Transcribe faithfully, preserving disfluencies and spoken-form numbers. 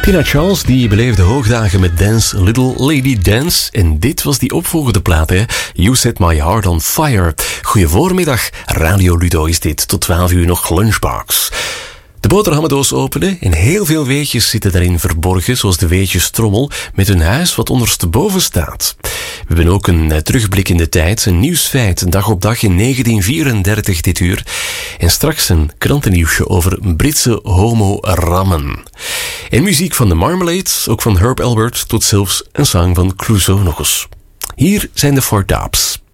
Tina Charles die beleefde hoogdagen met Dance Little Lady Dance. En dit was die opvolgende plaat, hè? You Set My Heart on Fire. Goedemorgenmiddag, Radio Ludo is dit. Tot twaalf uur nog Lunchbox. De boterhammendoos openen en heel veel weetjes zitten daarin verborgen, zoals de weetjestrommel met een huis wat ondersteboven staat. We hebben ook een uh, terugblik in de tijd, een nieuwsfeit, een dag op dag in negentien vierendertig dit uur. En straks een krantennieuwsje over Britse homo-rammen. En muziek van de Marmalades, ook van Herb Alpert, tot zelfs een zang van Clouseau nog eens. Hier zijn de Four Tops.